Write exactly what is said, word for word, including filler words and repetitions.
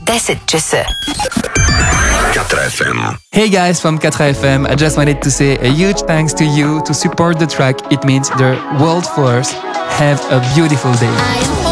δέset çası. four F M. Hey guys from four F M, I just wanted to say a huge thanks to you to support the track. It means the world for us. Have a beautiful day.